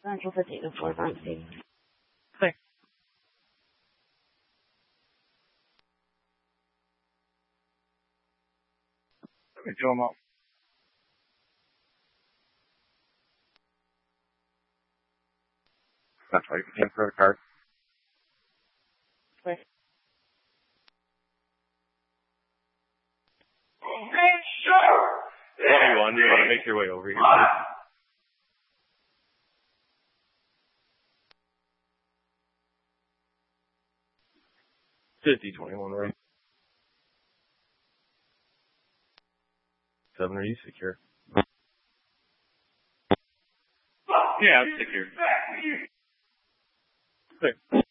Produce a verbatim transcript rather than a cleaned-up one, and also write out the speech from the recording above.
Central fifteen to four, fancy. Clear. Let me do them up. That's right. You can throw the card. Clear. Anyone, you want to make your way over here. Fifty twenty-one, right? Seven, are you secure? Yeah, I'm secure. Clear.